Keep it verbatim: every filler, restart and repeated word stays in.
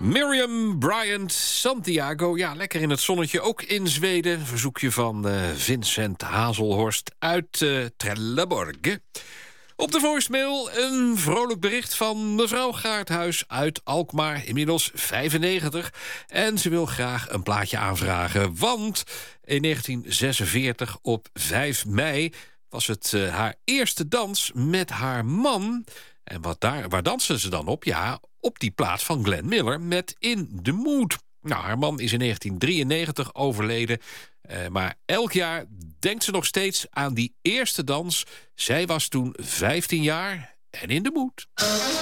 Miriam Bryant Santiago. Ja, lekker in het zonnetje. Ook in Zweden. Verzoekje van uh, Vincent Hazelhorst uit uh, Trelleborg. Op de voicemail een vrolijk bericht van mevrouw Gaardhuis uit Alkmaar. Inmiddels vijfennegentig. En ze wil graag een plaatje aanvragen. Want in negentien zesenveertig op vijf mei was het uh, haar eerste dans met haar man. En wat daar, waar dansen ze dan op? Ja, op die plaat van Glenn Miller met In the Mood. Nou, haar man is in negentien drieënnegentig overleden. Uh, maar elk jaar denkt ze nog steeds aan die eerste dans. Zij was toen vijftien jaar en in de mood.